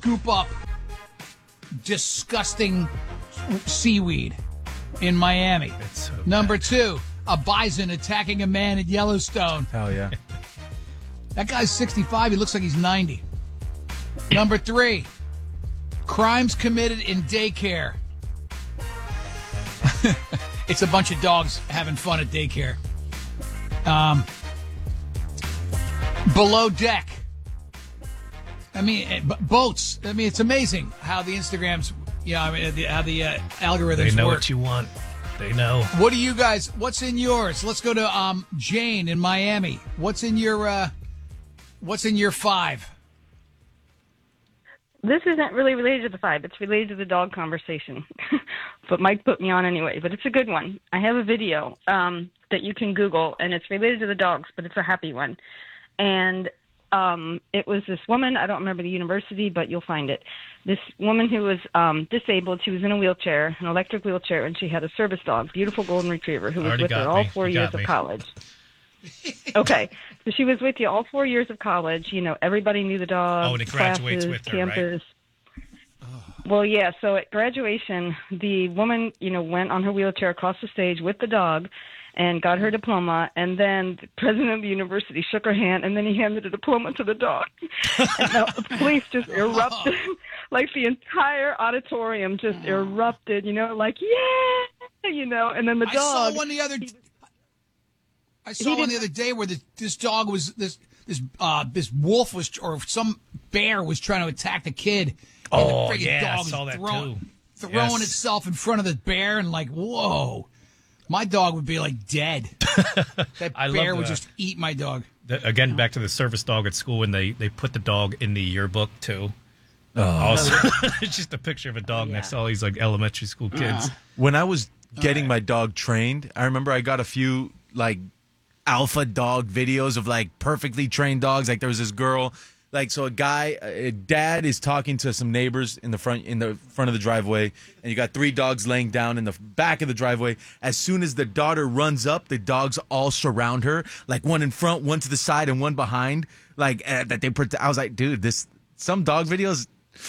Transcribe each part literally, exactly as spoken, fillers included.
scoop up disgusting seaweed in Miami. So Number two, a bison attacking a man at Yellowstone. Hell yeah. That guy's sixty-five. He looks like he's ninety. Number three, crimes committed in daycare. It's a bunch of dogs having fun at daycare. Um, below deck. I mean, eh, b- boats. I mean, it's amazing how the Instagrams, you know, I mean, the, how the uh, algorithms They know work. what you want. They know. What do you guys, what's in yours? Let's go to um, Jane in Miami. What's in your, uh, what's in your five? This isn't really related to the five. It's related to the dog conversation. But Mike put me on anyway. But it's a good one. I have a video um, that you can Google, and it's related to the dogs, but it's a happy one. And um, it was this woman. I don't remember the university, but you'll find it. This woman who was um, disabled. She was in a wheelchair, an electric wheelchair, and she had a service dog, beautiful golden retriever, who was Already with her got all me. four You years got of me. college. Okay, so she was with you all four years of college. You know, everybody knew the dog. Oh, and it graduates classes, with her, right? campus. Well, yeah, so at graduation, the woman, you know, went on her wheelchair across the stage with the dog and got her diploma, and then the president of the university shook her hand, and then he handed the diploma to the dog. And the police just erupted, like the entire auditorium just erupted, you know, like, yeah, you know, and then the I dog. saw one the other. he- I saw he one the didn't- other day where the, this dog was this this uh this wolf was or some bear was trying to attack the kid. And Oh, the friggin' yeah, I dog was saw that throwing, too. Throwing Yes. itself in front of the bear and like, whoa, my dog would be like dead. That I love bear would that. just eat my dog. The- again, back to the service dog at school, and they, they put the dog in the yearbook, too. Oh. Also, it's just a picture of a dog next to all these like elementary school kids. When I was getting my dog trained, I remember I got a few like alpha dog videos of like perfectly trained dogs. Like there was this girl, like so a guy, a dad is talking to some neighbors in the front in the front of the driveway, and you got three dogs laying down in the back of the driveway. As soon as the daughter runs up, the dogs all surround her, like one in front, one to the side, and one behind. Like uh, that they. Prote- I was like, dude, this some dog videos.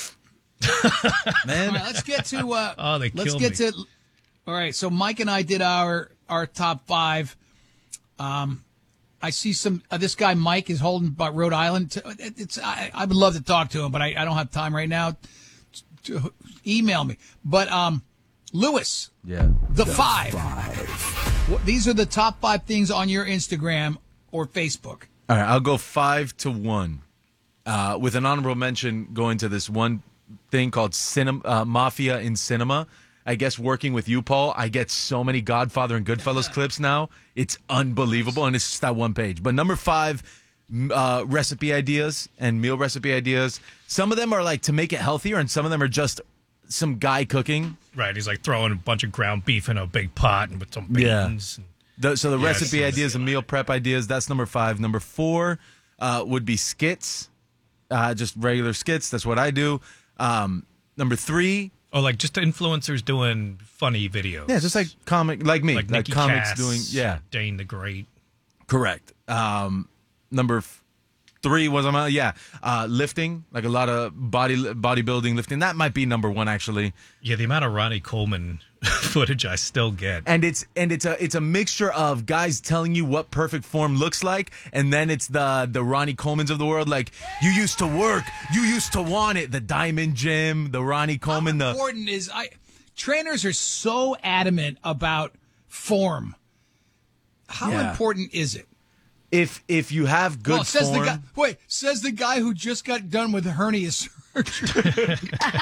Man, All right, let's get to. Uh, Oh, they let's killed get me. to. All right, so Mike and I did our our top five. Um, I see some. Uh, this guy Mike is holding by Rhode Island. It, it's. I, I would love to talk to him, but I, I don't have time right now. To email me, but um, Lewis, yeah. the, five. What- These are the top five things on your Instagram or Facebook. All right, I'll go five to one, uh, with an honorable mention going to this one thing called cinema, uh, Mafia in Cinema. I guess working with you, Paul, I get so many Godfather and Goodfellas clips now. It's unbelievable, and it's just that one page. But number five, m- uh, recipe ideas and meal recipe ideas. Some of them are like to make it healthier, and some of them are just some guy cooking. Right, he's like throwing a bunch of ground beef in a big pot and with some Yeah. beans. And The, so the Yeah, recipe it's- ideas and meal prep ideas, that's number five. Number four uh, would be skits, uh, just regular skits. That's what I do. Um, number three, Oh, like just influencers doing funny videos. yeah, just like comic, like me, like like, Nikki comics Cass, doing, yeah, Dane the Great. correct. Um, number f- three was I'm yeah, uh, lifting, like a lot of body bodybuilding lifting. That might be number one actually. Yeah, the amount of Ronnie Coleman footage I still get. And it's and it's a it's a mixture of guys telling you what perfect form looks like, and then it's the the Ronnie Colemans of the world, like you used to work, you used to want it, the Diamond Gym, the Ronnie Coleman, How the important is I? Trainers are so adamant about form. How Yeah. important is it? if if you have good well, says form. the guy. Wait, says the guy who just got done with hernia surgery.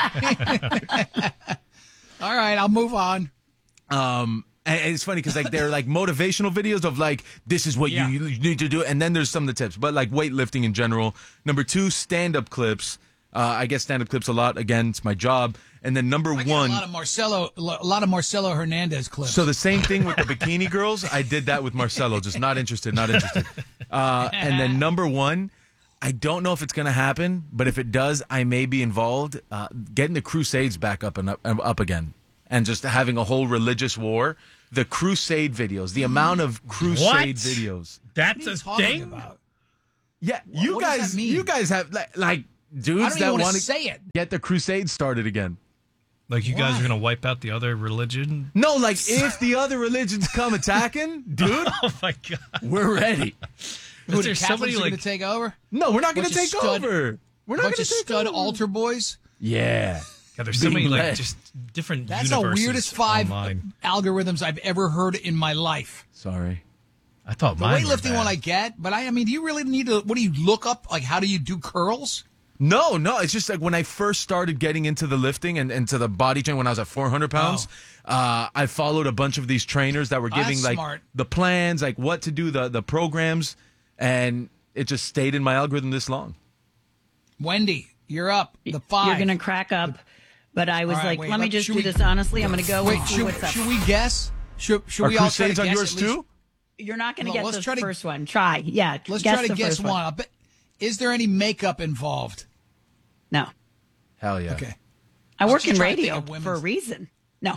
All right, I'll move on. Um, and and it's funny because like they're like motivational videos of like this is what Yeah. you, you need to do, and then there's some of the tips, but like weightlifting in general. Number two, stand up clips. Uh, I get stand up clips a lot. Again, it's my job. And then number I get one, a lot of Marcelo, a lot of Marcelo Hernandez clips. so the same thing with the bikini girls. I did that with Marcelo. Just not interested, not interested. Uh, and then number one, I don't know if it's going to happen, but if it does, I may be involved. Uh, getting the Crusades back up and up, and up again, and just having a whole religious war. The Crusade videos, the amount of Crusade What? videos. That's what are you a talking thing? about? Yeah, you what does guys, that mean? you guys have like, like dudes I don't that even want want to say it. get the crusade started again. Like you guys Why? are gonna wipe out the other religion? No, like if the other religions come attacking, dude, Oh my god! we're ready. Who, Is the there Catholics somebody are going like? to take over? No, we're not going to Bunch of take stud- over. We're not Bunch going of to take stud over. altar boys. Yeah. God, there's so being many like led. just different. That's the universes weirdest five online. algorithms I've ever heard in my life. Sorry. I thought The mine were weightlifting bad. one I get, but I, I mean, do you really need to? What do you look up? Like, how do you do curls? No, no. It's just like when I first started getting into the lifting and into the body train when I was at four hundred pounds, uh, I followed a bunch of these trainers that were Oh, that's giving like smart. the plans, like what to do, the, the programs, and it just stayed in my algorithm this long. Wendy, you're up. The five. You're gonna crack up, but I was All right, like, wait, let me let- just should do we- this honestly. I'm gonna go Wait, and see should, what's up. should we guess? Should, should Are we all try to crusades on guess yours at least- too? You're not gonna Well, get let's the try to- first one. Try, yeah. Let's guess try to the guess first one. I bet- Is there any makeup involved? No, Hell yeah. Okay. I work just in trying to think radio of women's- for a reason. No,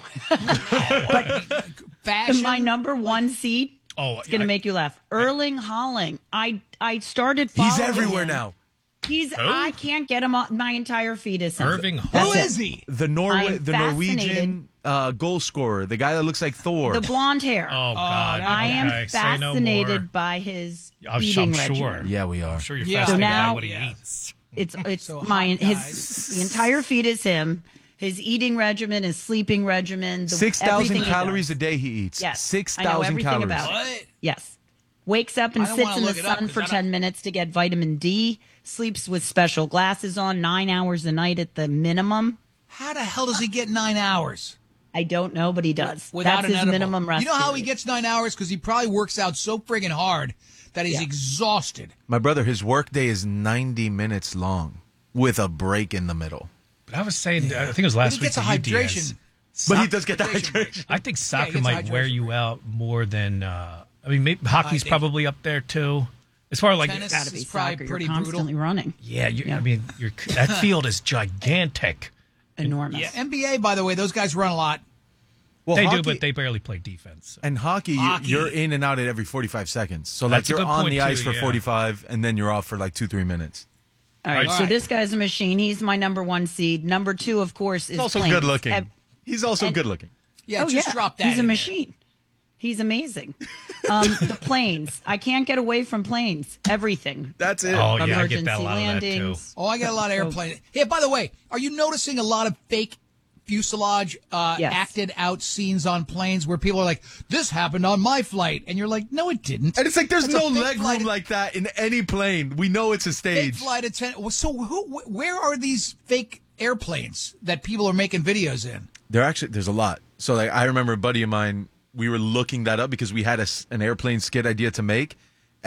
Fashion. my number one seed. Oh, It's gonna I- make you laugh. Erling Haaland. I I started. He's following everywhere him. now. He's. I can't get him on my entire feed. Is Irving Who That's it. is he? The Norway, I'm the Norwegian fascinated. uh, goal scorer, the guy that looks like Thor. the blonde hair. Oh God! I am okay, say no fascinated more. by his I'm, eating I'm regimen. sure. yeah, we are. I'm sure you're Yeah. fascinated So now- by what he Yeah. eats. It's it's So my hot his guys. the entire feed is him. His eating regimen, his sleeping regimen, the, Six thousand everything he calories does. a day he eats. Yes, Six I know thousand everything calories. about it. What? Yes. Wakes up and I don't sits wanna in the look it up sun 'cause for I don't- ten minutes to get vitamin D. Sleeps with special glasses on, nine hours a night at the minimum. How the hell does he get nine hours? I don't know, but he does. Without That's an his edible? minimum rest. You know how he period. gets nine hours? Because he probably works out so friggin' hard that he's Yeah. exhausted. My brother, his workday is ninety minutes long with a break in the middle. But I was saying, I think it was last He week. gets a to you, Diaz. hydration. But he does get the Hydration break. hydration. I think soccer gets might hydration wear you break. out more than. Uh, I mean, maybe, hockey's think- probably up there too. As far as like, Tennis. Gotta be It's probably soccer. pretty You're constantly brutal. running. yeah, you, Yeah. I mean, you're, that field is gigantic. Enormous. Yeah, N B A, by the way, those guys run a lot. Well, They hockey, do, but they barely play defense. and hockey, you- Hockey. you're in and out at every forty-five seconds. So like That's a you're good on point, the too, ice for yeah. forty-five, and then you're off for like two, three minutes. All right, All so right. this guy's a machine. He's my number one seed. Number two, of course, is He's also Plains. good looking. Ev- He's also and- good looking. Yeah, oh just yeah, drop that. he's a in there. machine. He's amazing. Um, the planes. I can't get away from planes. Everything. That's it. Oh, yeah, I Emergency get that a lot of that too. landings. Oh, I got a lot of airplane. Hey, by the way, are you noticing a lot of fake fuselage uh, Yes. acted out scenes on planes where people are like, "This happened on my flight," and you're like, "No, it didn't." And it's like there's That's a no fake leg flight- room like that in any plane. We know it's a Fake stage. flight attendant. So, who? wh- Where are these fake airplanes that people are making videos in? There actually there's a lot. So like I remember a buddy of mine, we were looking that up because we had a s an airplane skit idea to make,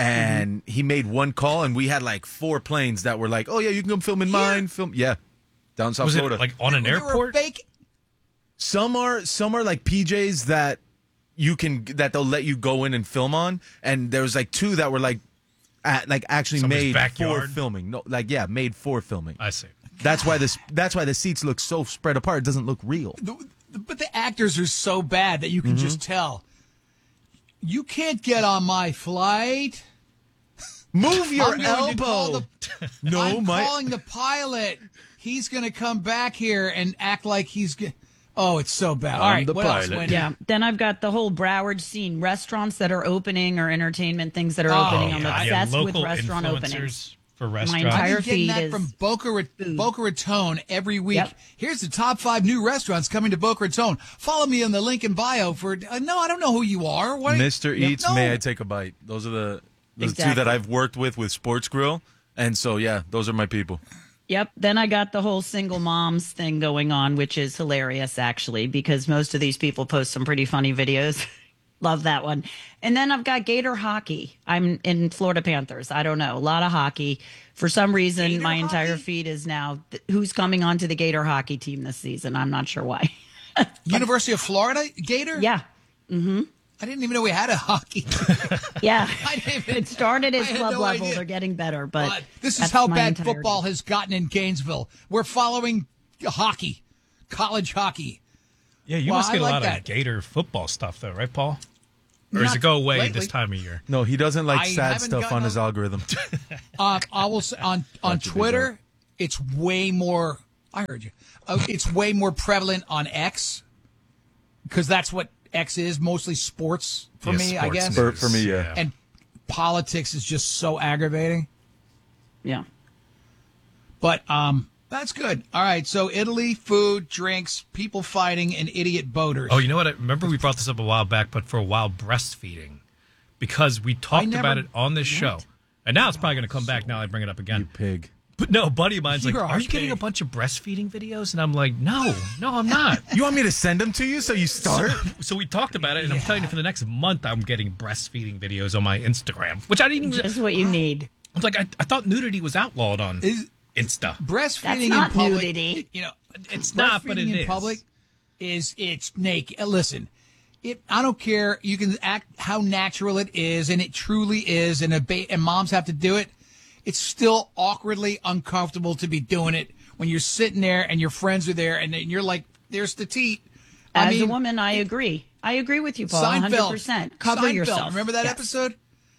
and he made one call, and we had like four planes that were like, oh yeah, you can come film in mine, film yeah, down South Was Florida. it like on an There were airport? fake. some are some are like P Js that you can that they'll let you go in and film on, and there was like two that were like at, like actually Somebody's made backyard? for filming. No, like yeah, made for filming. I see. That's why this. That's why the seats look so spread apart. It doesn't look real. The, but the actors are so bad that you can just tell. You can't get on my flight. Move your I'm going to call elbow. the- No, I'm my. calling the pilot. He's going to come back here and act like he's. G- oh, it's so bad. All I'm right, the what else, pilot. Wendy? Yeah. Then I've got the whole Broward scene. Restaurants that are opening or entertainment things that are Oh, opening. I'm yeah. Yeah, obsessed with local restaurant influencers openings. for My restaurants. entire I'm getting feed that is from Boca, Rat- food. Boca Raton every week. Yep. Here's the top five new restaurants coming to Boca Raton. Follow me in the link in bio for. Uh, no, I don't know who you are. What? Mister Eats, No. may I take a bite? Those are the those two Exactly. that I've worked with with Sports Grill, and so yeah, those are my people. Yep. Then I got the whole single moms thing going on, which is hilarious, actually, because most of these people post some pretty funny videos. Love that one. And then I've got Gator hockey. I'm in Florida Panthers. I don't know. A lot of hockey. For some reason, Gator my entire hockey? feed is now th- who's coming onto the Gator hockey team this season. I'm not sure why. University of Florida Gator. Yeah. I didn't even know we had a hockey. Yeah. I didn't even- It started I at had club no level. idea. They're getting better, but But this is that's how my bad entirety. football has gotten in Gainesville. We're following hockey, college hockey. Yeah, you Well, must I get a like lot that. of Gator football stuff, though, right, Paul? Or does Not it go away lately. this time of year? No, he doesn't like I sad haven't stuff gotten on his a- algorithm. Uh, I will say on on you do Twitter it's way more. I heard you. Uh, it's way more prevalent on X because that's what X is, mostly sports for Yeah, me, I sports guess. For, news, for me, yeah. And politics is just so aggravating. Yeah. But um, that's good. All right. So Italy, food, drinks, people fighting, and idiot boaters. Oh, you know what? I remember we brought this up a while back, but for a while, breastfeeding, because we talked never- about it on this show, What? and now it's probably going to come back now. I bring it up again. You pig. But no, a buddy of mine's like, You're a "Are you getting a pig." bunch of breastfeeding videos?" And I'm like, "No, no, I'm not." You want me to send them to you so you start? So we talked about it, and I'm telling you, for the next month, I'm getting breastfeeding videos on my Instagram, which I didn't even. Just what you need. I was like, I, I thought nudity was outlawed on Is- Insta. breastfeeding That's in not public. nudity. You know, It's not, but it breastfeeding in is. public is it's naked. Uh, Listen, it. I don't care. You can act how natural it is, and it truly is. And a ba- and moms have to do it. It's still awkwardly uncomfortable to be doing it when you're sitting there and your friends are there, and then you're like, "There's the teat." I As mean, a woman, I agree. I agree with you, Paul. Seinfeld. one hundred percent. Cover Seinfeld. yourself. Remember that Yes. episode?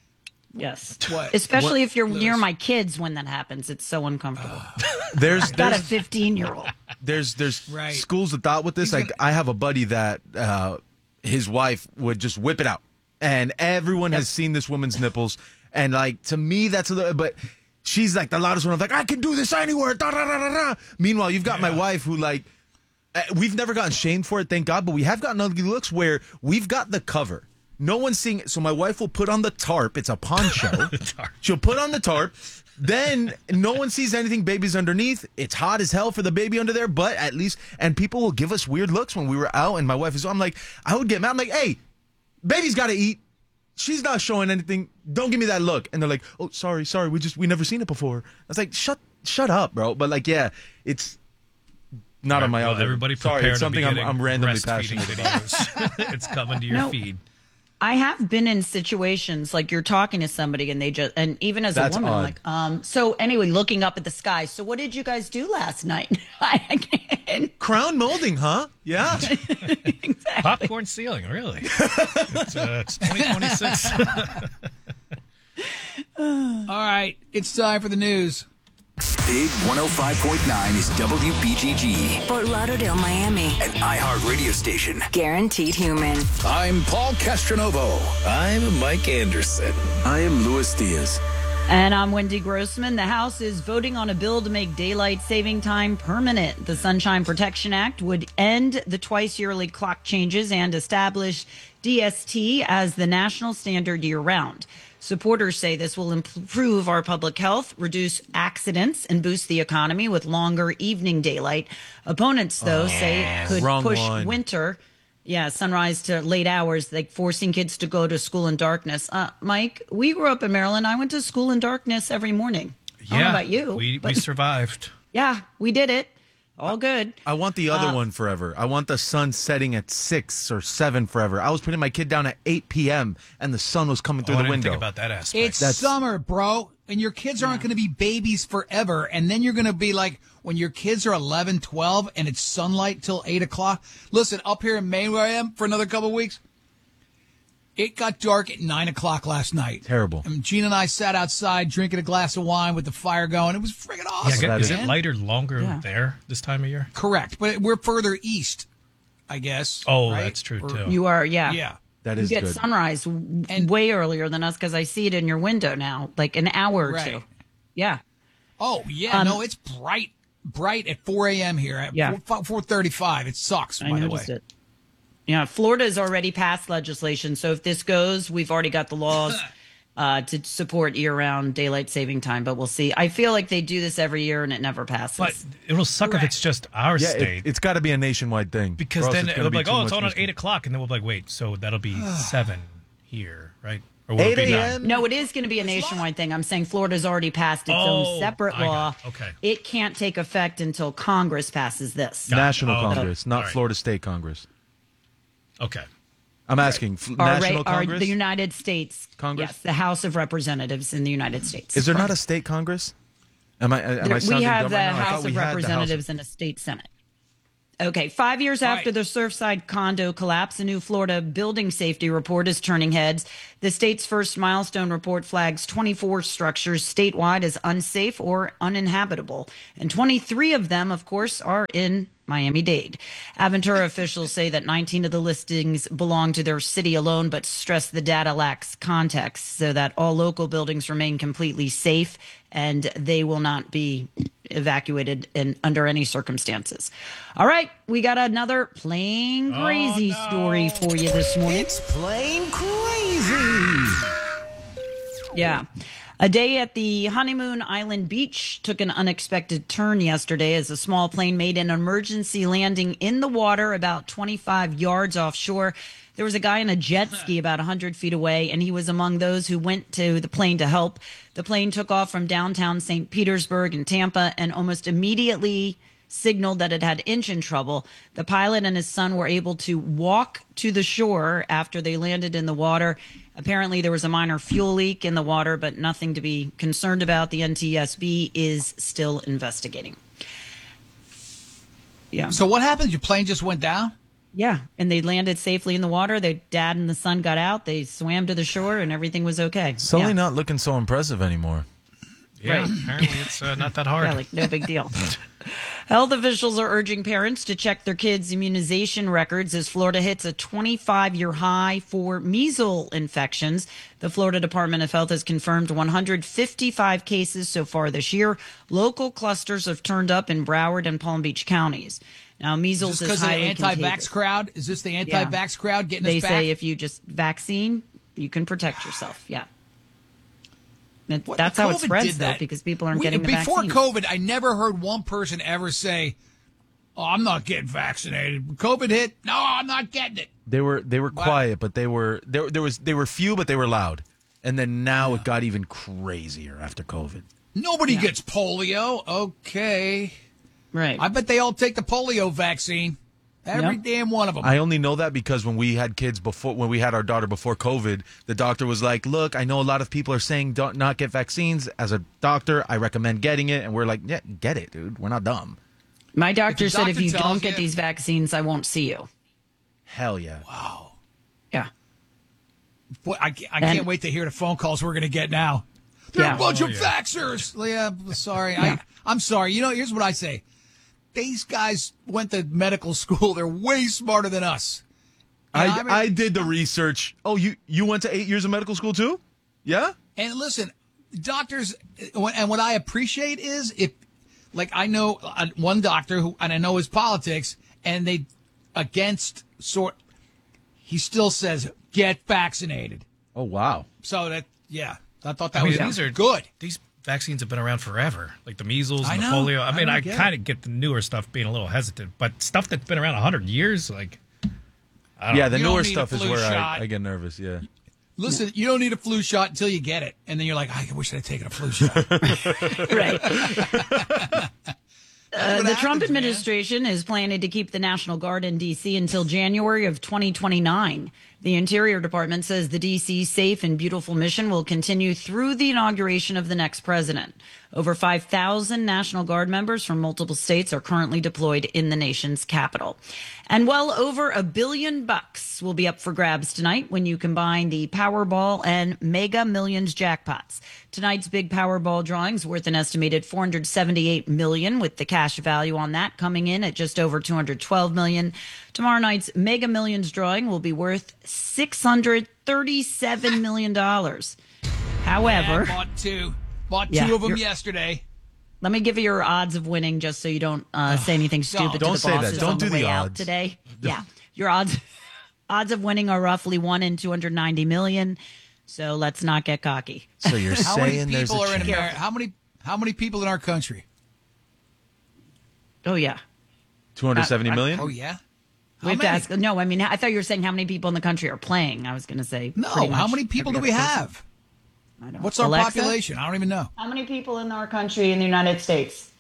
Yes. What? Especially if you're Lewis? near my kids when that happens. It's so uncomfortable. There's Got a there's fifteen year old. there's there's Right. schools of thought with this. He's Like gonna- I have a buddy that uh, his wife would just whip it out, and everyone has seen this woman's nipples. And like to me, that's a little. But she's like the loudest one. I'm like, I can do this anywhere. Da, da, da, da, da. Meanwhile, you've got my wife who like. Uh, we've never gotten shamed for it, thank God, but we have gotten ugly looks where we've got the cover. No one's seeing it. So my wife will put on the tarp. It's a poncho. She'll put on the tarp. Then no one sees anything. Baby's underneath. It's hot as hell for the baby under there, but at least, and people will give us weird looks when we were out and my wife is, I'm like, I would get mad. I'm like, hey, baby's got to eat. She's not showing anything. Don't give me that look. And they're like, oh, sorry, sorry. We just, we never seen it before. I was like, shut, shut up, bro. But like, yeah, it's, not on my Well, other. everybody Sorry, prepare it's to something be I'm, getting I'm randomly breastfeeding passionate about. videos. It's coming to your No. feed. I have been in situations like you're talking to somebody and they just, and even as That's a woman, I'm odd. like, um, so anyway, looking up at the sky. So what did you guys do last night? I can't. Crown molding, huh? Yeah. Popcorn ceiling, really? It's, uh, it's twenty twenty-six. All right, it's time for the news. Big one oh five point nine is W B G G, Fort Lauderdale, Miami. an iHeart radio station. Guaranteed human. I'm Paul Castronovo. I'm Mike Anderson. I am Luis Diaz. And I'm Wendy Grossman. The House is voting on a bill to make daylight saving time permanent. The Sunshine Protection Act would end the twice yearly clock changes and establish D S T as the national standard year round. Supporters say this will improve our public health, reduce accidents, and boost the economy with longer evening daylight. Opponents, though, say it could wrong push one. winter, yeah, sunrise to late hours, like forcing kids to go to school in darkness. Uh, Mike, we grew up in Maryland. I went to school in darkness every morning. I don't know about you. We, we but survived. yeah, we did it. All good. I want the other one forever. I want the sun setting at six or seven forever. I was putting my kid down at eight p.m. and the sun was coming through Oh, I the didn't window. think about that aspect. It's That's- summer, bro, and your kids aren't going to be babies forever. And then you're going to be like, when your kids are eleven, twelve, and it's sunlight till eight o'clock. Listen, up here in Maine where I am for another couple of weeks, it got dark at nine o'clock last night. Terrible. And Gina and I sat outside drinking a glass of wine with the fire going. It was friggin' yeah, awesome. get- that is is- it lighter longer Yeah. there this time of year? Correct, but we're further east, I guess. Oh, right? that's true, Or- too. You are, yeah. Yeah. That You is get good. sunrise w- And- way earlier than us because I see it in your window now, like an hour or Right. two. Yeah. Oh yeah, Um, no, it's bright, bright at four a.m. here at Yeah. four thirty-five. It sucks, I by the way. noticed it. Yeah, Florida's already passed legislation, so if this goes, we've already got the laws uh, to support year-round daylight saving time. But we'll see. I feel like they do this every year and it never passes. But it'll suck if Correct. it's just our Yeah, state. it, it's got to be a nationwide thing. because or else then it's gonna it'll be like, too oh, it's much on at miscon- eight o'clock. And then we'll be like, wait, so that'll be seven here, right? Or will it eight be nine? a.m.? no, it is going to be a nationwide thing. I'm saying Florida's already passed its Oh, own separate I got law. it. Okay. It can't take effect until Congress passes this. National Oh, okay. Congress, not All right. Florida State Congress. Okay. I'm asking. F- Our, National ra- our- Congress? the United States Congress? Yes, the House of Representatives in the United States. Is there not a state Congress? Am I, am I There- sounding we have dumb the right now? I thought House we of had the House of- Representatives and a state Senate. Okay, five years after right. the Surfside condo collapse, a new Florida building safety report is turning heads. The state's first milestone report flags twenty-four structures statewide as unsafe or uninhabitable. And twenty-three of them, of course, are in Miami-Dade. Aventura officials say that nineteen of the listings belong to their city alone, but stress the data lacks context so that all local buildings remain completely safe and they will not be evacuated in under any circumstances. All right, we got another plain crazy Oh, no. story for you this morning. It's plain crazy. Yeah. A day at the Honeymoon Island beach took an unexpected turn yesterday as a small plane made an emergency landing in the water about twenty-five yards offshore. There was a guy in a jet ski about one hundred feet away, and he was among those who went to the plane to help. The plane took off from downtown Saint Petersburg and Tampa and almost immediately signaled that it had engine trouble. The pilot and his son were able to walk to the shore after they landed in the water. Apparently, there was a minor fuel leak in the water, but nothing to be concerned about. The N T S B is still investigating. Yeah. So what happened? Your plane just went down? Yeah, and they landed safely in the water. Their dad and the son got out. They swam to the shore, and everything was okay. Suddenly yeah. not looking so impressive anymore. Yeah, Right. apparently it's uh, not that hard. Yeah, like no big deal. Health officials are urging parents to check their kids' immunization records as Florida hits a twenty-five-year high for measles infections. The Florida Department of Health has confirmed one hundred fifty-five cases so far this year. Local clusters have turned up in Broward and Palm Beach counties. Now, measles Just is because of the highly anti-vax contagious. crowd? Is this the anti-vax crowd getting They us back? say if you just vaccine, you can protect yourself. Yeah. It- What- That's how it COVID spreads, did though, that. because people aren't We- getting the Before vaccine. COVID, I never heard one person ever say, "Oh, I'm not getting vaccinated." When COVID hit, no, I'm not getting it. They were they were Wow. quiet, but they were there. There was they were few, but they were loud. And then now it got even crazier after COVID. Nobody gets polio. Okay. Right. I bet they all take the polio vaccine. Every Yep. damn one of them. I only know that because when we had kids before, when we had our daughter before COVID, the doctor was like, "Look, I know a lot of people are saying don't not get vaccines. As a doctor, I recommend getting it." And we're like, "Yeah, get it, dude. We're not dumb." My doctor If the said if doctor you tells don't get you- these vaccines, I won't see you. Hell yeah. Wow. Yeah. Boy, I, ca- I And- can't wait to hear the phone calls we're going to get now. They're Yeah. a bunch Oh, of yeah. vaxxers. Yeah, sorry. Yeah. I, I'm sorry. You know, here's what I say. These guys went to medical school. They're way smarter than us. I, And mean- I did the research. Oh, you you went to eight years of medical school too? Yeah. And listen, doctors, and what I appreciate is if, like, I know uh, one doctor who, and I know his politics, and they, against sort, he still says, get vaccinated. Oh wow. So that, yeah, I thought that I mean, was these are good. These vaccines have been around forever, like the measles I and the know. polio. I I mean, don't I, get kind of get the newer stuff being a little hesitant, but stuff that's been around a hundred years, like, I don't Yeah, know. the You don't newer need a stuff is flu where shot. I, I get nervous. Yeah. Listen, you don't need a flu shot until you get it. And then you're like, I wish I'd taken a flu shot. Right. Uh, what the happens, Trump man. administration is planning to keep the National Guard in D C until January of twenty twenty-nine. The Interior Department says the D C safe and beautiful mission will continue through the inauguration of the next president. Over five thousand National Guard members from multiple states are currently deployed in the nation's capital. And well over a billion bucks will be up for grabs tonight when you combine the Powerball and Mega Millions jackpots. Tonight's big Powerball drawings worth an estimated four hundred seventy-eight million dollars, with the cash value on that coming in at just over two hundred twelve million dollars. Tomorrow night's Mega Millions drawing will be worth six hundred thirty-seven million dollars. However, I bought two. Bought Yeah, two of them you're- yesterday. let me give you your odds of winning just so you don't uh, say anything stupid Don't to the say that. bosses Don't on the do way the out odds. today. Yeah. Your odds odds of winning are roughly one in two hundred ninety million. So let's not get cocky. So you're How many saying there's a people are in chance. America? How many, how many people in our country? Oh, yeah. two hundred seventy million? Oh, yeah? We How have to many? ask. No, I mean, I thought you were saying how many people in the country are playing. I was going to say. No, pretty how much many people do every we other person. have? I don't- What's our Alexa? population? I don't even know. How many people in our country in the United States?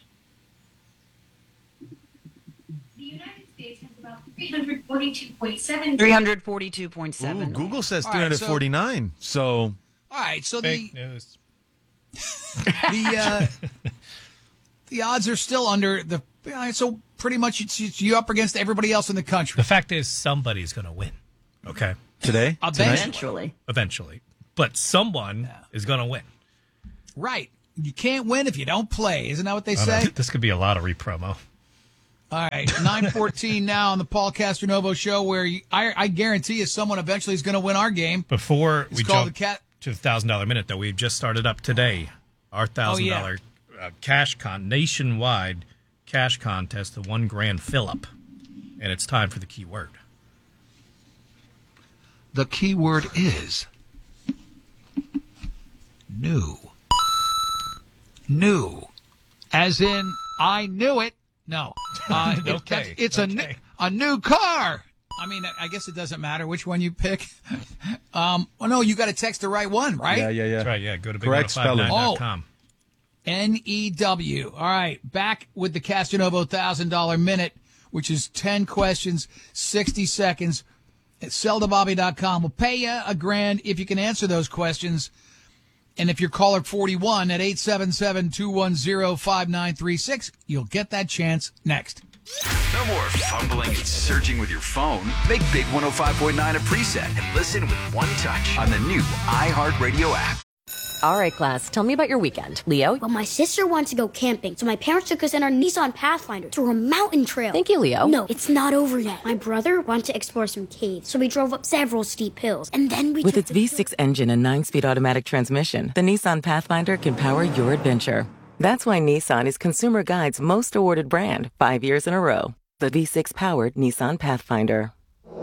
The United States has about three hundred forty-two point seven. three hundred forty-two point Ooh, seven. Google says All right, so- three hundred forty-nine. So All right, so the Fake news. the uh, the odds are still under the. all right, So pretty much it's, it's you up against everybody else in the country. The fact is, somebody's going to win. Okay, Today? Eventually. eventually, but someone yeah. is going to win. Right. You can't win if you don't play. Isn't that what they Oh, say? no, this could be a lottery promo. All right, nine fourteen now on the Paul Castronovo show, where you, I, I guarantee you someone eventually is going to win our game. Before It's we called jump the cat. to the thousand dollar minute, though, we've just started up today our thousand Oh, dollar uh, cash con nationwide cash contest, the one grand fill up, and it's time for the key word. The key word is new. New, as in I knew it. No, uh, it- Okay, it's a okay. new, a new car. I mean, I guess it doesn't matter which one you pick. Um, well, no, you got to text the right one, right? Yeah, yeah, yeah. That's right, yeah. Go to Correct big one oh five nine spelling. dot com. N E W. All right, back with the Castronovo one thousand dollar minute, which is ten questions, sixty seconds. At sell to bobby dot com. We'll pay you a grand if you can answer those questions. And if you're caller forty-one at eight seven seven, two one zero, five nine three six, you'll get that chance next. No more fumbling and searching with your phone. Make Big one oh five point nine a preset and listen with one touch on the new iHeartRadio app. All right, class, tell me about your weekend. Leo? Well, my sister wanted to go camping, so my parents took us in our Nissan Pathfinder to a mountain trail. Thank you, Leo. No, it's not over yet. My brother wanted to explore some caves, so we drove up several steep hills, and then we With took its the V six engine and nine-speed automatic transmission, the Nissan Pathfinder can power your adventure. That's why Nissan is Consumer Guide's most awarded brand five years in a row. The V six-powered Nissan Pathfinder.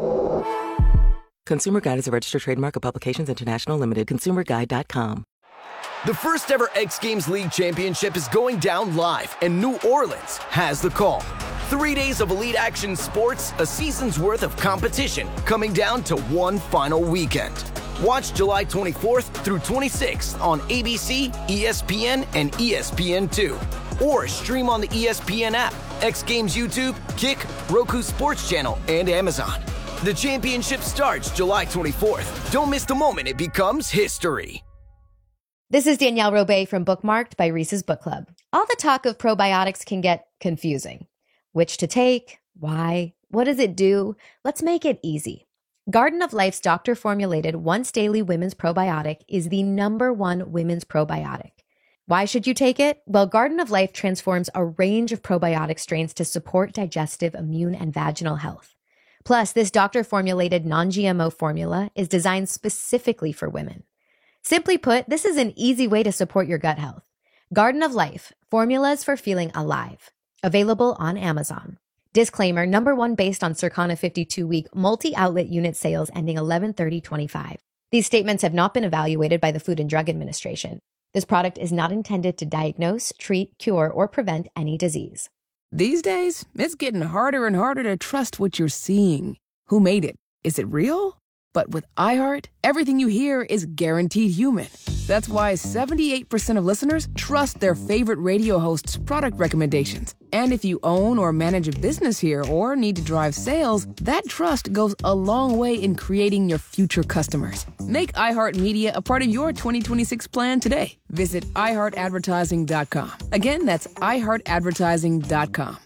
Consumer Guide is a registered trademark of Publications International Limited. consumer guide dot com. The first ever X Games League Championship is going down live, and New Orleans has the call. Three days of elite action sports, a season's worth of competition, coming down to one final weekend. Watch July twenty-fourth through twenty-sixth on A B C, E S P N, and E S P N two. Or stream on the E S P N app, X Games YouTube, Kick, Roku Sports Channel, and Amazon. The championship starts July twenty-fourth. Don't miss the moment it becomes history. This is Danielle Robay from Bookmarked by Reese's Book Club. All the talk of probiotics can get confusing. Which to take? Why? What does it do? Let's make it easy. Garden of Life's doctor-formulated once-daily women's probiotic is the number one women's probiotic. Why should you take it? Well, Garden of Life transforms a range of probiotic strains to support digestive, immune, and vaginal health. Plus, this doctor-formulated non-G M O formula is designed specifically for women. Simply put, this is an easy way to support your gut health. Garden of Life, formulas for feeling alive. Available on Amazon. Disclaimer, number one based on Circana fifty-two week multi-outlet unit sales ending eleven thirty twenty-five. These statements have not been evaluated by the Food and Drug Administration. This product is not intended to diagnose, treat, cure, or prevent any disease. These days, it's getting harder and harder to trust what you're seeing. Who made it? Is it real? But with iHeart, everything you hear is guaranteed human. That's why seventy-eight percent of listeners trust their favorite radio hosts' product recommendations. And if you own or manage a business here or need to drive sales, that trust goes a long way in creating your future customers. Make iHeartMedia a part of your twenty twenty-six plan today. Visit i heart advertising dot com. Again, that's i heart advertising dot com.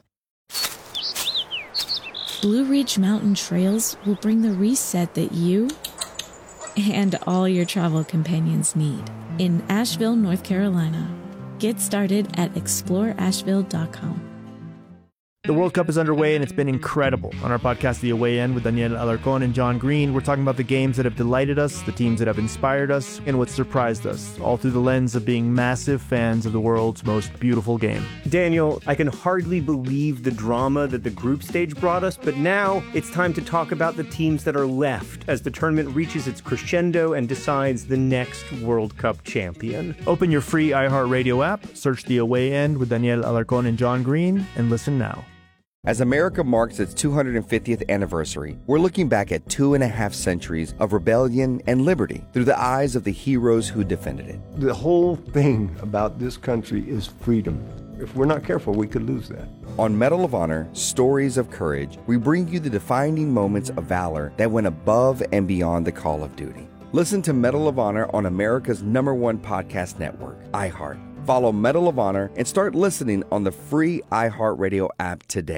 Blue Ridge Mountain Trails will bring the reset that you and all your travel companions need in Asheville, North Carolina. Get started at explore asheville dot com. The World Cup is underway, and it's been incredible. On our podcast, The Away End, with Daniel Alarcón and John Green, we're talking about the games that have delighted us, the teams that have inspired us, and what surprised us, all through the lens of being massive fans of the world's most beautiful game. Daniel, I can hardly believe the drama that the group stage brought us, but now it's time to talk about the teams that are left as the tournament reaches its crescendo and decides the next World Cup champion. Open your free iHeartRadio app, search The Away End with Daniel Alarcón and John Green, and listen now. As America marks its two hundred fiftieth anniversary, we're looking back at two and a half centuries of rebellion and liberty through the eyes of the heroes who defended it. The whole thing about this country is freedom. If we're not careful, we could lose that. On Medal of Honor, Stories of Courage, we bring you the defining moments of valor that went above and beyond the call of duty. Listen to Medal of Honor on America's number one podcast network, iHeart. Follow Medal of Honor and start listening on the free iHeartRadio app today.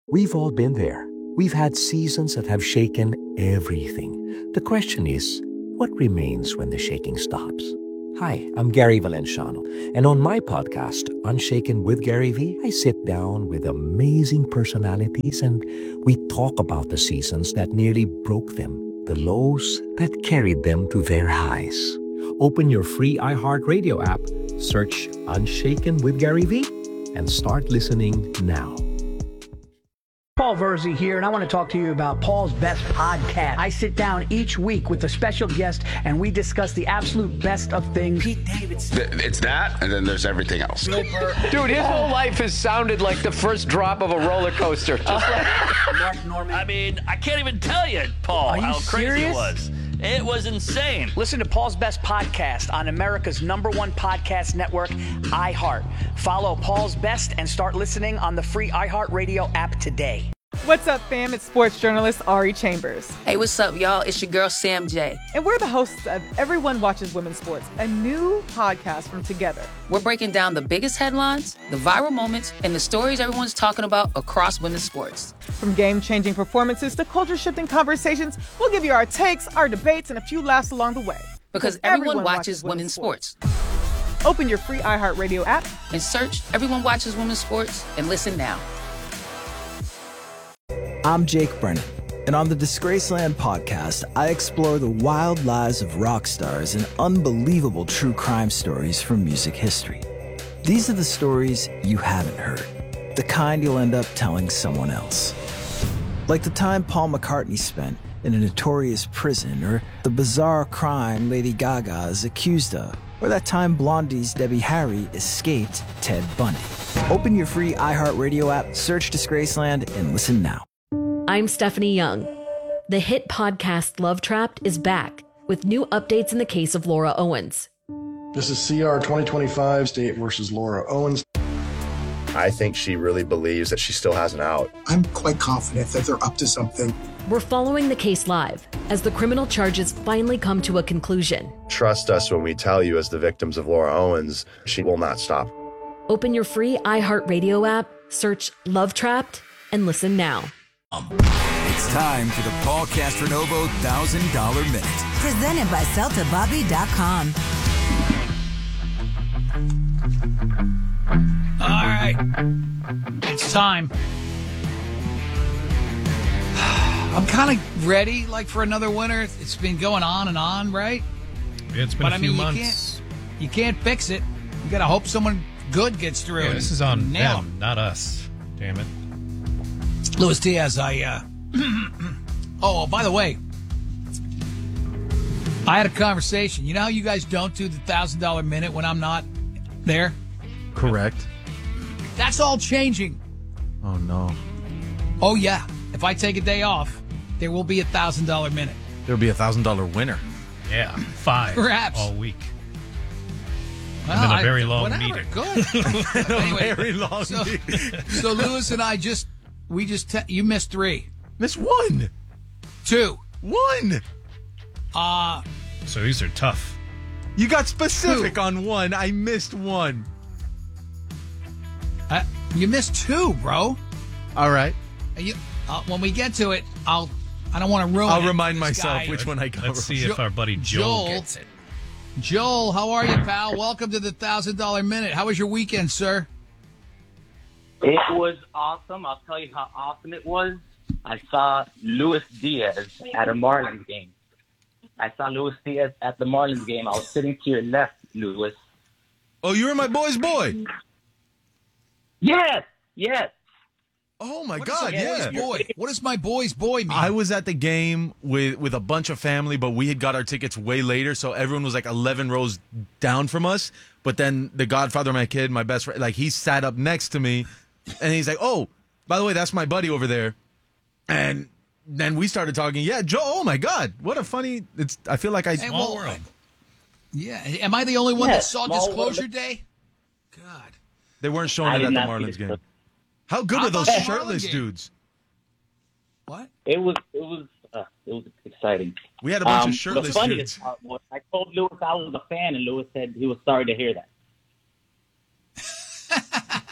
We've all been there. We've had seasons that have shaken everything. The question is, what remains when the shaking stops? Hi, I'm Gary Valenciano, and on my podcast, Unshaken with Gary V, I sit down with amazing personalities and we talk about the seasons that nearly broke them, the lows that carried them to their highs. Open your free iHeartRadio app, search Unshaken with Gary V, and start listening now. Paul Verzi here, and I want to talk to you about Paul's Best Podcast. I sit down each week with a special guest, and we discuss the absolute best of things. Pete Davidson. It's that, and then there's everything else. Dude, his whole life has sounded like the first drop of a roller coaster. Just like Mark Norman. I mean, I can't even tell you, Paul, Are you how crazy serious? it was. It was insane. Listen to Paul's Best Podcast on America's number one podcast network, iHeart. Follow Paul's Best and start listening on the free iHeartRadio app today. What's up, fam? It's sports journalist Ari Chambers. Hey, what's up, y'all? It's your girl, Sam J. And we're the hosts of Everyone Watches Women's Sports, a new podcast from Together. We're breaking down the biggest headlines, the viral moments, and the stories everyone's talking about across women's sports. From game-changing performances to culture-shifting conversations, we'll give you our takes, our debates, and a few laughs along the way. Because everyone, everyone watches, watches women's sports. sports. Open your free iHeartRadio app and search Everyone Watches Women's Sports and listen now. I'm Jake Brennan, and on the Disgraceland podcast, I explore the wild lives of rock stars and unbelievable true crime stories from music history. These are the stories you haven't heard, the kind you'll end up telling someone else. Like the time Paul McCartney spent in a notorious prison, or the bizarre crime Lady Gaga is accused of, or that time Blondie's Debbie Harry escaped Ted Bundy. Open your free iHeartRadio app, search Disgraceland, and listen now. I'm Stephanie Young. The hit podcast Love Trapped is back with new updates in the case of Laura Owens. This is C R twenty twenty-five, State versus Laura Owens. I think she really believes that she still has an out. I'm quite confident that they're up to something. We're following the case live as the criminal charges finally come to a conclusion. Trust us when we tell you, as the victims of Laura Owens, she will not stop. Open your free iHeartRadio app, search Love Trapped, and listen now. It's time for the Paul Castronovo one thousand dollars Minute. Presented by Celta Bobby dot com. All right. It's time. I'm kind of ready, like, for another winter. It's been going on and on, right? Yeah, it's been but, a I few mean, months. You can't, you can't fix it. You got to hope someone good gets through. Yeah, this is on nail them, not us. Damn it. Luis Diaz, I, uh, oh, by the way, I had a conversation. You know how you guys don't do the one thousand dollars minute when I'm not there? Correct. That's all changing. Oh, no. Oh, yeah. If I take a day off, there will be a one thousand dollars minute. There'll be a one thousand dollars winner. Yeah, five. Perhaps. All week. Well, and then a very I, long whatever, meeting. Good. Anyway, very long so, meeting. So Lewis and I just, we just, te- you missed three. Missed one. Two. One. Uh, so these are tough. You got specific two. on one. I missed one. Uh, you missed two, bro. All right. You, uh, when we get to it, I'll, I don't want to ruin I'll it. remind myself guy. which one I got. Let's see jo- if our buddy Joel, Joel gets it. Joel, how are you, pal? Welcome to the one thousand dollars minute. How was your weekend, sir? It was awesome. I'll tell you how awesome it was. I saw Luis Diaz at a Marlins game. I saw Luis Diaz at the Marlins game. I was sitting to your left, Luis. Oh, you were my boy's boy. Yes, yes. Oh, my what God, yeah. Boy? What does my boy's boy mean? I was at the game with, with a bunch of family, but we had got our tickets way later, so everyone was like eleven rows down from us. But then the godfather of my kid, my best friend, like he sat up next to me, and he's like, oh, by the way, that's my buddy over there. And then we started talking. Yeah, Joe, oh, my God, what a funny, it's. I feel like I. Hey, small well, world. Yeah, am I the only one yeah, that saw Disclosure world. Day? God. They weren't showing it at the Marlins game. How good How are those shirtless dudes? What? It was it was uh, it was exciting. We had a bunch um, of shirtless the funniest dudes. Part was I told Lewis I was a fan, and Lewis said he was sorry to hear that.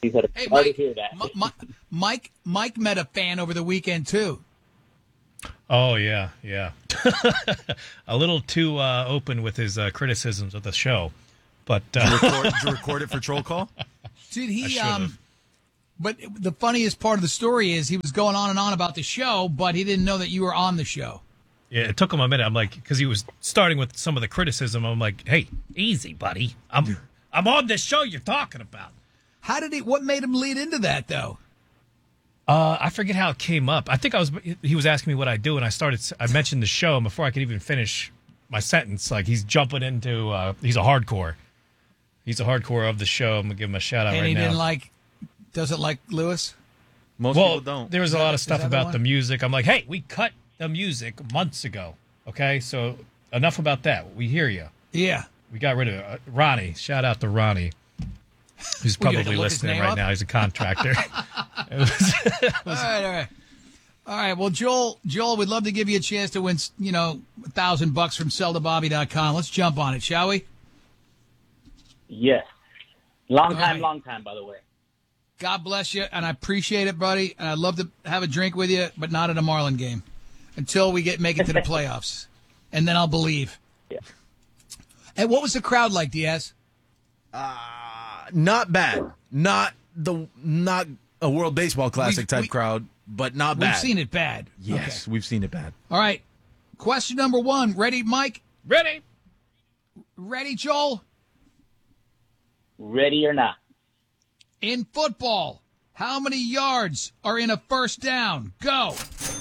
He said, Hey, "Sorry to Mike, hear that." M- Mi- Mike, Mike met a fan over the weekend too. Oh yeah, yeah. A little too uh, open with his uh, criticisms of the show, but uh, Did you record, did you record it for Troll Call? Did I he? should've. Um, but the funniest part of the story is he was going on and on about the show, but he didn't know that you were on the show. yeah, it took him a minute. I'm like, because he was starting with some of the criticism. I'm like, hey, easy, buddy. I'm I'm on this show you're talking about. How did he? What made him lead into that though? Uh, I forget how it came up. I think I was he was asking me what I do, and I started. I mentioned the show, and before I could even finish my sentence, like he's jumping into. Uh, he's a hardcore. He's a hardcore of the show. I'm gonna give him a shout out And right he now. didn't like, doesn't like Lewis. Most well, people don't. there was a Is that- lot of is stuff that the about one? the music. I'm like, hey, we cut the music months ago. Okay, so enough about that. We hear you. Yeah. We got rid of it. Uh, Ronnie, shout out to Ronnie. He's Well, you had to probably look his listening name right up? now. He's a contractor. It was- it All was- right, all right, all right. Well, Joel, Joel, we'd love to give you a chance to win, you know, a thousand bucks from sell to bobby dot com. Let's jump on it, shall we? Yes. Long All time, right. long time, by the way. God bless you, and I appreciate it, buddy. And I'd love to have a drink with you, but not at a Marlin game until we get make it to the playoffs, and then I'll believe. Yeah. And what was the crowd like, Diaz? Uh, not bad. Not the not a World Baseball Classic We've- type we- crowd, but not We've bad. seen it bad. Yes, we've seen it bad. All right. Question number one. Ready, Mike? Ready. Ready, Joel? Ready or not? In football, how many yards are in a first down? Go.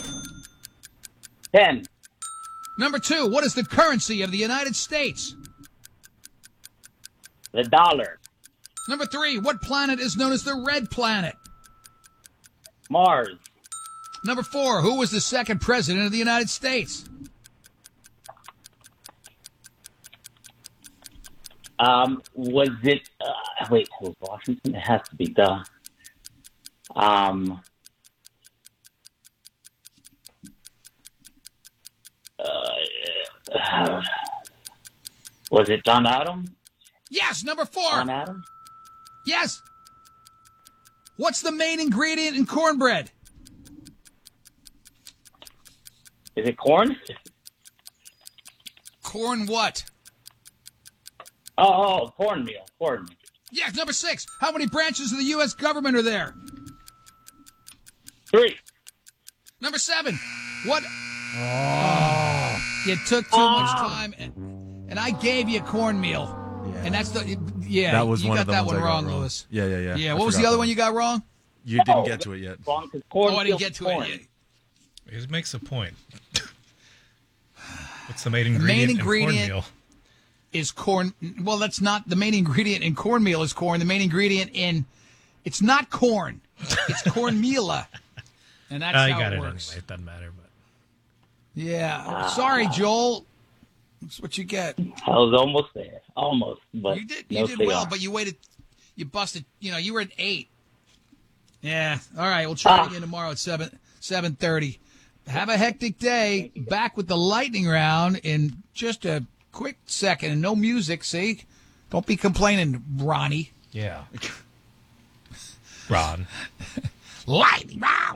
Ten. Number two, what is the currency of the United States? The dollar. Number three, what planet is known as the red planet? Mars. Number four, who was the second president of the United States? Um, was it? Uh, wait, it was Washington. It has to be duh. Um. Uh, was it John Adams? Yes, number four. John Adams. Yes. What's the main ingredient in cornbread? Is it corn? Corn what? Oh, oh, cornmeal. Corn. Yes, number six. How many branches of the U S government are there? Three. Number seven. What? Oh, you took too much time, and, and I gave you cornmeal. And that's the yeah. That was you one got of the that ones one I got wrong, wrong. Lewis. Yeah, yeah, yeah. Yeah. I What was the forgot other that one you got wrong? You didn't get to it yet. Wrong, 'cause Oh, I cornmeal didn't get to corn. it. It makes a point. What's the main The ingredient, main in ingredient cornmeal? is corn. Well, that's not the main ingredient in cornmeal. Is corn. The main ingredient in it's not corn. It's cornmeal, and that's Uh, you how got it it works. anyway. It doesn't matter. But Yeah. Sorry, Joel. That's what you get. I was almost there. Almost, but You did. You no did cigar. well, but you waited. You busted. You know, you were at eight. Yeah. All right. We'll try Ah. again tomorrow at seven seven thirty. Have a hectic day. Back with the lightning round in just a quick second, and no music. See, don't be complaining, Ronnie. yeah, Ron. Lightning round.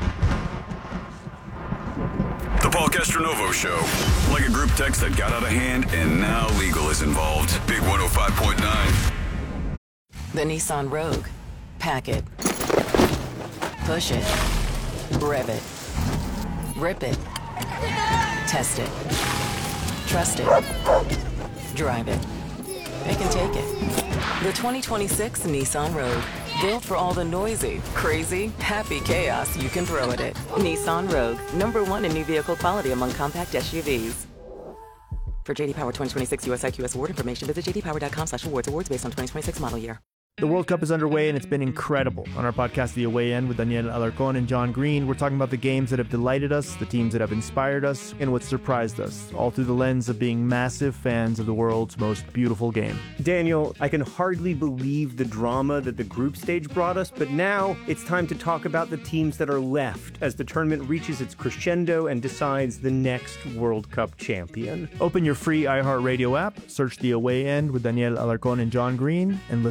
The Paul Castronovo Show. Like a group text that got out of hand and now legal is involved. Big one oh five point nine. The Nissan Rogue. Pack it. Push it. Rev it. Rip it. Test it. Trust it. Drive it. Pick and take it. The twenty twenty-six Nissan Rogue. Built for all the noisy, crazy, happy chaos you can throw at it. Nissan Rogue. Number one in new vehicle quality among compact S U Vs. For J D Power twenty twenty-six U S I Q S award information, visit j d power dot com slash awards. Awards based on twenty twenty-six model year. The World Cup is underway and it's been incredible. On our podcast, The Away End, with Daniel Alarcón and John Green, we're talking about the games that have delighted us, the teams that have inspired us, and what surprised us, all through the lens of being massive fans of the world's most beautiful game. Daniel, I can hardly believe the drama that the group stage brought us, but now it's time to talk about the teams that are left as the tournament reaches its crescendo and decides the next World Cup champion. Open your free iHeartRadio app, search The Away End with Daniel Alarcón and John Green, and listen